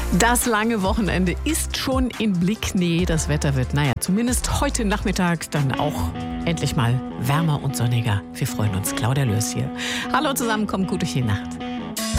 Das lange Wochenende ist schon in Blicknähe. Das Wetter wird, zumindest heute Nachmittag dann auch endlich mal wärmer und sonniger. Wir freuen uns. Claudia Löß hier. Hallo zusammen, kommt gut durch die Nacht.